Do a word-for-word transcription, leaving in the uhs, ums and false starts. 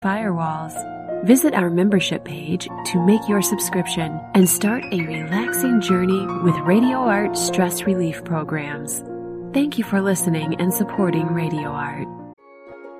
firewalls. Visit our membership page to make your subscription and start a relaxing journey with Radio Art stress relief programs. Thank you for listening and supporting Radio Art.